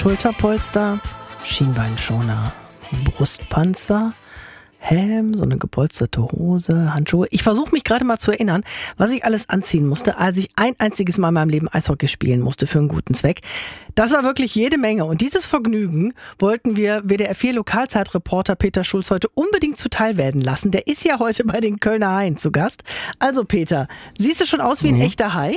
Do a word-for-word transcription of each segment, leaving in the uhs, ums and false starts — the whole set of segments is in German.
Schulterpolster, Schienbeinschoner, Brustpanzer, Helm, so eine gepolsterte Hose, Handschuhe. Ich versuche mich gerade mal zu erinnern, was ich alles anziehen musste, als ich ein einziges Mal in meinem Leben Eishockey spielen musste für einen guten Zweck. Das war wirklich jede Menge. Und dieses Vergnügen wollten wir W D R vier Lokalzeitreporter Peter Schulz heute unbedingt zuteil werden lassen. Der ist ja heute bei den Kölner Haien zu Gast. Also Peter, siehst du schon aus wie ein mhm. echter Hai?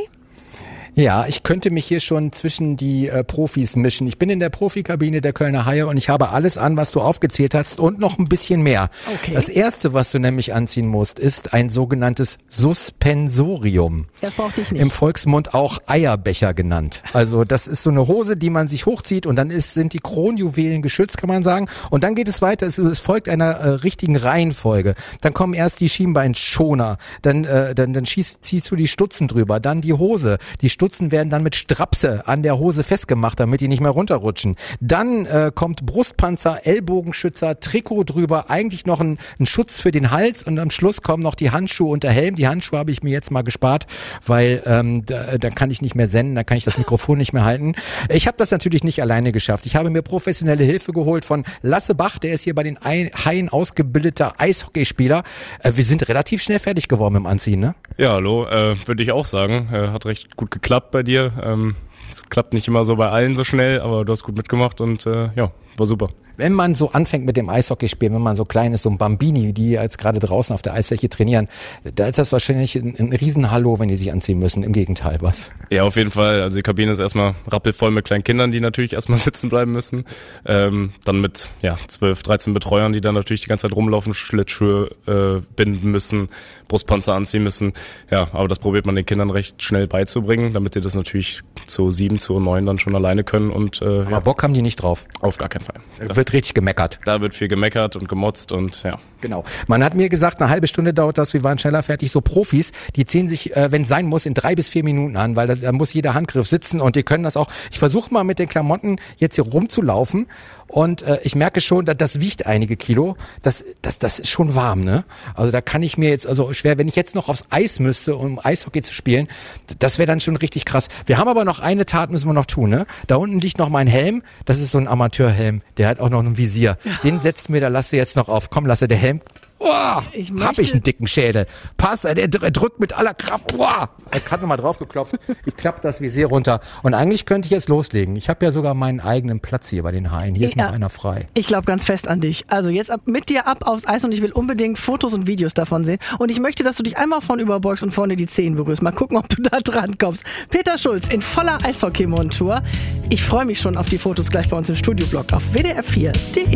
Ja, ich könnte mich hier schon zwischen die äh, Profis mischen. Ich bin in der Profikabine der Kölner Haie und ich habe alles an, was du aufgezählt hast und noch ein bisschen mehr. Okay. Das erste, was du nämlich anziehen musst, ist ein sogenanntes Suspensorium. Das brauchte ich nicht. Im Volksmund auch Eierbecher genannt. Also das ist so eine Hose, die man sich hochzieht und dann ist, sind die Kronjuwelen geschützt, kann man sagen. Und dann geht es weiter. Es, es folgt einer äh, richtigen Reihenfolge. Dann kommen erst die Schienbeinschoner, dann, äh, dann, dann schießt, ziehst du die Stutzen drüber, dann die Hose, die Stutzen werden dann mit Strapse an der Hose festgemacht, damit die nicht mehr runterrutschen. Dann äh, kommt Brustpanzer, Ellbogenschützer, Trikot drüber, eigentlich noch ein, ein Schutz für den Hals und am Schluss kommen noch die Handschuhe und der Helm. Die Handschuhe habe ich mir jetzt mal gespart, weil ähm, da, da kann ich nicht mehr senden, da kann ich das Mikrofon nicht mehr halten. Ich habe das natürlich nicht alleine geschafft. Ich habe mir professionelle Hilfe geholt von Lasse Bach, der ist hier bei den Haien ausgebildeter Eishockeyspieler. Äh, wir sind relativ schnell fertig geworden im Anziehen, ne? Ja, hallo, äh, würde ich auch sagen. Äh, hat recht gut geklappt bei dir. Ähm, es klappt nicht immer so bei allen so schnell, aber du hast gut mitgemacht und äh, ja, war super. Wenn man so anfängt mit dem Eishockeyspielen, wenn man so klein ist, so ein Bambini, die jetzt gerade draußen auf der Eisfläche trainieren, da ist das wahrscheinlich ein, ein Riesenhallo, wenn die sich anziehen müssen. Im Gegenteil, was? Ja, auf jeden Fall. Also die Kabine ist erstmal rappelvoll mit kleinen Kindern, die natürlich erstmal sitzen bleiben müssen. Ähm, dann mit ja zwölf, dreizehn Betreuern, die dann natürlich die ganze Zeit rumlaufen, Schlittschuhe äh, binden müssen, Brustpanzer anziehen müssen. Ja, aber das probiert man den Kindern recht schnell beizubringen, damit die das natürlich zu sieben, zu neun dann schon alleine können. Und äh, aber ja, Bock haben die nicht drauf? Auf gar keinen Fall. Das wird richtig gemeckert. Da wird viel gemeckert und gemotzt und ja. Genau. Man hat mir gesagt, eine halbe Stunde dauert das, wir waren schneller fertig. So Profis, die ziehen sich, äh, wenn es sein muss, in drei bis vier Minuten an, weil das, da muss jeder Handgriff sitzen und die können das auch. Ich versuche mal mit den Klamotten jetzt hier rumzulaufen und äh, ich merke schon, dass das wiegt einige Kilo. Das, das, das ist schon warm, ne? Also da kann ich mir jetzt, also schwer, wenn ich jetzt noch aufs Eis müsste, um Eishockey zu spielen, das wäre dann schon richtig krass. Wir haben aber noch eine Tat, müssen wir noch tun, ne? Da unten liegt noch mein Helm, das ist so ein Amateurhelm, der hat auch noch ein Visier. Den setzt mir der Lasse jetzt noch auf. Komm, Lasse, der Helm. Oh, ich hab ich einen dicken Schädel. Pass, er, er drückt mit aller Kraft. Oh, er hat nochmal drauf geklopft. Ich klappe das Visier runter. Und eigentlich könnte ich jetzt loslegen. Ich habe ja sogar meinen eigenen Platz hier bei den Haien. Hier ist ja noch einer frei. Ich glaube ganz fest an dich. Also jetzt ab, mit dir ab aufs Eis und ich will unbedingt Fotos und Videos davon sehen. Und ich möchte, dass du dich einmal von überbeugst und vorne die Zehen berührst. Mal gucken, ob du da dran kommst. Peter Schulz in voller Eishockey-Montur. Ich freue mich schon auf die Fotos gleich bei uns im Studioblock auf w d r vier punkt d e.